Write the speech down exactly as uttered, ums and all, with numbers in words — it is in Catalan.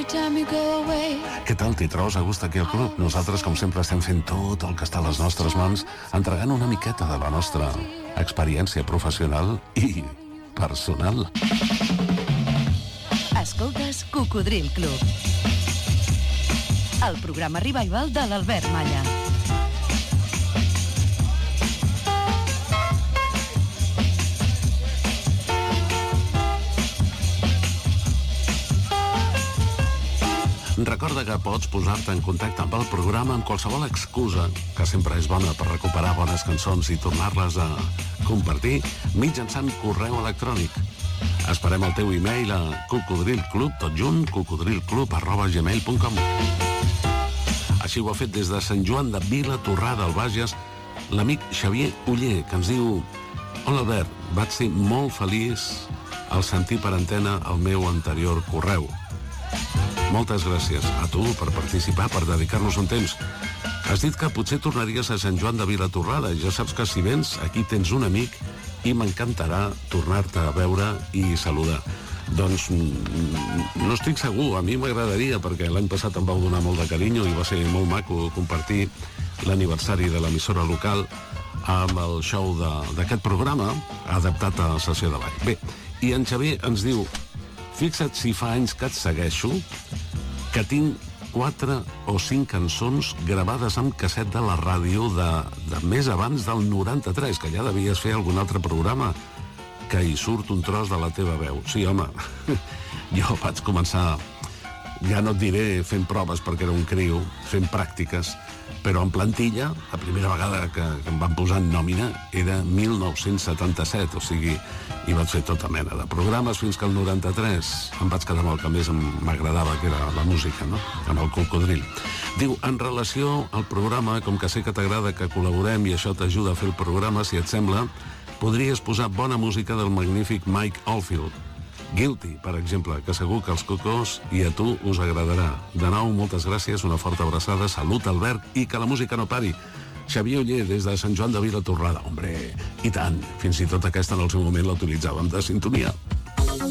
Què tal, t'hi trobes a gust aquí al club? Nosaltres, com sempre, estem fent tot el que està a les nostres mans, entregant una miqueta de la nostra experiència professional i personal. Escoltes Cocodril Club, el programa revival de l'Albert Malla. Recorda que pots posar-te en contacte amb el programa amb qualsevol excusa, que sempre és bona per recuperar bones cançons i tornar-les a compartir mitjançant correu electrònic. Esperem el teu e-mail a cocodrilclub, tot junt, cocodrilclub arroba gmail punt com. Així ho ha fet des de Sant Joan de Vilatorrada, al Bages, l'amic Xavier Uller, que ens diu: Hola Albert, vaig ser molt feliç al sentir per antena el meu anterior correu. Moltes gràcies a tu per participar, per dedicar-nos un temps. Has dit que potser tornaries a Sant Joan de Vilatorrada. Ja saps que si vens, aquí tens un amic i m'encantarà tornar-te a veure i saludar. Doncs no estic segur, a mi m'agradaria, perquè l'any passat em vau donar molt de carinyo i va ser molt maco compartir l'aniversari de l'emissora local amb el show d'aquest programa adaptat a la sessió de ball. Bé, i en Xavier ens diu: fixa't si fa anys que et segueixo, que tinc quatre o cinc cançons gravades amb casset de la ràdio de, de més abans del noranta-tres, que ja devies fer algun altre programa que hi surt un tros de la teva veu. Sí, home, jo vaig començar, ja no et diré fent proves perquè era un criu, fent pràctiques, però en plantilla, la primera vegada que, que em van posar en nòmina era mil nou-cents setanta-set, o sigui, i vaig fer tota mena de programes fins que el noranta-tres em vaig quedar amb el que més m'agradava, que era la música, no?, amb el Cocodril. Diu, en relació al programa, com que sé que t'agrada que col·laborem i això t'ajuda a fer el programa, si et sembla, podries posar bona música del magnífic Mike Oldfield. Guilty, per exemple, que segur que als cocos i a tu us agradarà. De nou, moltes gràcies, una forta abraçada, salut Albert, i que la música no pari. Xavier Uller, des de Sant Joan de Vilatorrada. Hombre, i tant, fins i tot aquesta en el seu moment la utilitzàvem de sintonia.